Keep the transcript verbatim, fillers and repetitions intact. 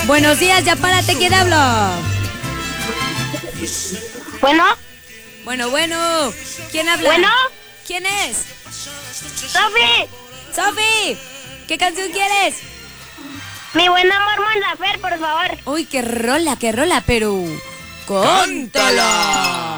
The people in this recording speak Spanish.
Buenos días, ya párate, ¿quién habla? Bueno, Bueno, bueno, ¿quién habla? bueno, ¿Quién es? Sofi, Sofi, ¿qué canción quieres? mi buen amor Monzafer, por favor. Uy, qué rola, qué rola, pero... ¡Cántala!